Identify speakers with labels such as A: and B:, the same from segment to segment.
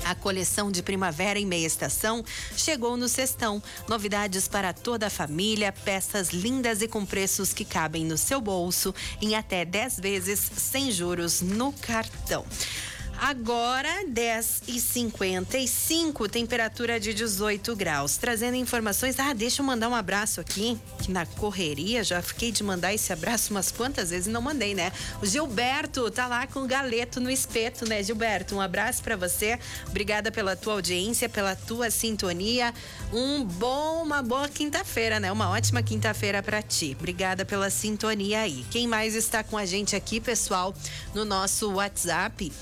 A: A coleção de primavera e meia estação chegou no Cestão. Novidades para toda a família, peças lindas e com preços que cabem no seu bolso em até 10 vezes sem juros no cartão. Agora, 10h55, temperatura de 18 graus. Trazendo informações. Deixa eu mandar um abraço aqui, que na correria já fiquei de mandar esse abraço umas quantas vezes e não mandei, né? O Gilberto tá lá com o galeto no espeto, né, Gilberto? Um abraço pra você. Obrigada pela tua audiência, pela tua sintonia. Uma boa quinta-feira, né? Uma ótima quinta-feira pra ti. Obrigada pela sintonia aí. Quem mais está com a gente aqui, pessoal, no nosso WhatsApp?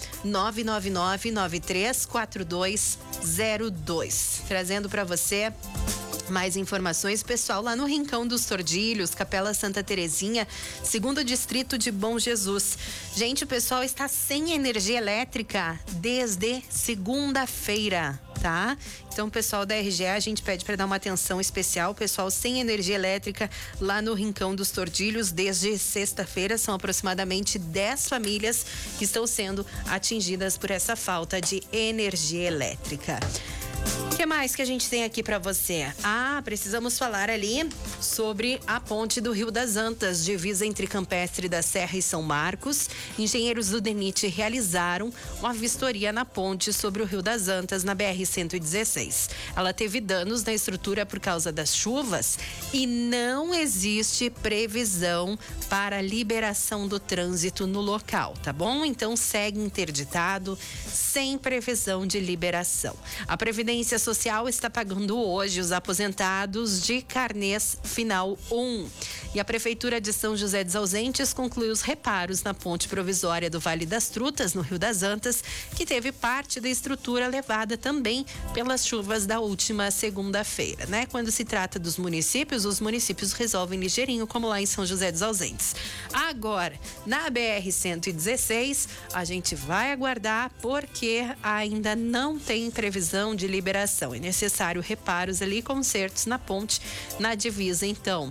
A: 999934202. Trazendo para você mais informações, pessoal, lá no Rincão dos Tordilhos, Capela Santa Terezinha, segundo distrito de Bom Jesus. Gente, o pessoal está sem energia elétrica desde segunda-feira, tá? Então, o pessoal da RGE, a gente pede para dar uma atenção especial. O pessoal sem energia elétrica lá no Rincão dos Tordilhos desde sexta-feira. São aproximadamente 10 famílias que estão sendo atingidas por essa falta de energia elétrica. O que mais que a gente tem aqui para você? Precisamos falar ali sobre a ponte do Rio das Antas, divisa entre Campestre da Serra e São Marcos. Engenheiros do DENIT realizaram uma vistoria na ponte sobre o Rio das Antas, na BR-116. Ela teve danos na estrutura por causa das chuvas e não existe previsão para liberação do trânsito no local, tá bom? Então segue interditado, sem previsão de liberação. A Previdência Social está pagando hoje os aposentados de carnês final 1. E a Prefeitura de São José dos Ausentes concluiu os reparos na ponte provisória do Vale das Trutas, no Rio das Antas, que teve parte da estrutura levada também pelas chuvas da última segunda-feira, né? Quando se trata dos municípios, os municípios resolvem ligeirinho, como lá em São José dos Ausentes. Agora, na BR-116, a gente vai aguardar porque ainda não tem previsão de liberação. É necessário reparos ali, consertos na ponte, na divisa, então,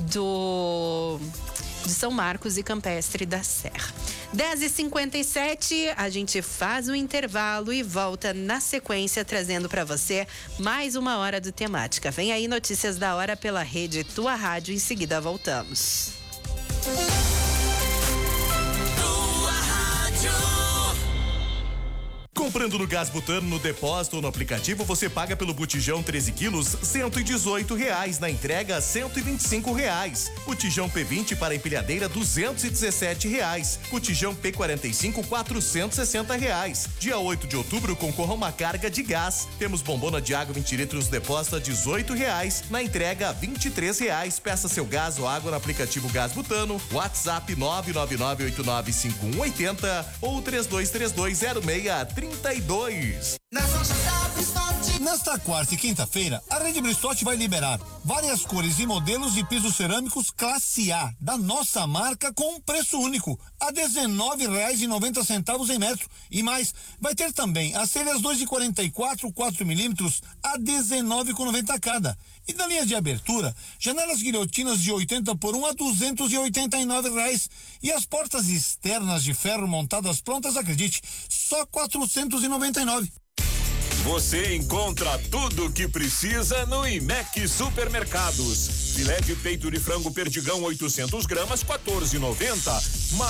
A: de São Marcos e Campestre da Serra. 10h57, a gente faz o intervalo e volta na sequência trazendo para você mais uma hora do Temática. Vem aí notícias da hora pela rede Tua Rádio, em seguida voltamos.
B: Comprando no Gás Butano, no depósito ou no aplicativo, você paga pelo botijão 13 quilos, R$118. Na entrega, R$125. Botijão P20 para empilhadeira, R$217. Botijão P45, R$460. Dia 8 de outubro, concorra a uma carga de gás. Temos bombona de água 20 litros depósito a R$18. Na entrega, R$23. Peça seu gás ou água no aplicativo Gás Butano. WhatsApp 999895180 ou 32320632.
C: Nesta quarta e quinta-feira, a Rede Bristotti vai liberar várias cores e modelos de pisos cerâmicos classe A, da nossa marca, com um preço único, a R$19,90 em metro. E mais, vai ter também as telhas 2,44, 4 milímetros, a R$19,90 cada. E na linha de abertura, janelas guilhotinas de 80 por 1 a R$289. E as portas externas de ferro montadas prontas, acredite, só R$499.
D: Você encontra tudo o que precisa no IMEC Supermercados. Filé de peito de frango perdigão 800 gramas, R$14,90.